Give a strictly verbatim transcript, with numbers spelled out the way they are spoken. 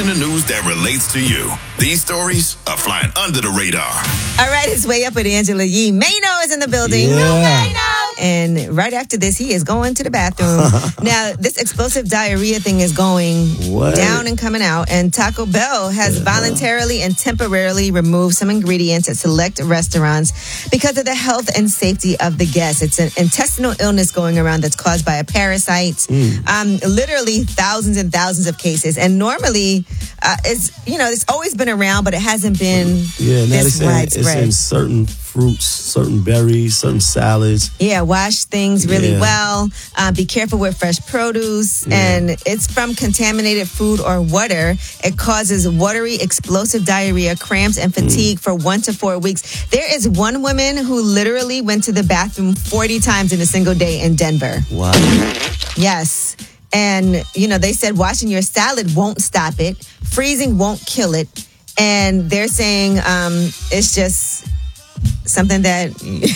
in the news that relates to you. These stories are flying under the radar. All right, it's Way Up with Angela Yee. Mano is in the building. Yeah. Mano. And right after this, he is going to the bathroom. Now, this explosive diarrhea thing is going What? down and coming out. And Taco Bell has Yeah. voluntarily and temporarily removed some ingredients at select restaurants because of the health and safety of the guests. It's an intestinal illness going around that's caused by a parasite. Mm. Um, literally thousands and thousands of cases. And normally, uh, it's, you know, it's always been around, but it hasn't been Yeah, now they this saying it's widespread. in certain fruits, certain berries, certain salads. Yeah, wash things really Yeah. well. Uh, be careful with fresh produce. Yeah. And it's from contaminated food or water. It causes watery, explosive diarrhea, cramps, and fatigue Mm. for one to four weeks. There is one woman who literally went to the bathroom forty times in a single day in Denver. Wow. Yes. And, you know, they said washing your salad won't stop it. Freezing won't kill it. And they're saying um, it's just something that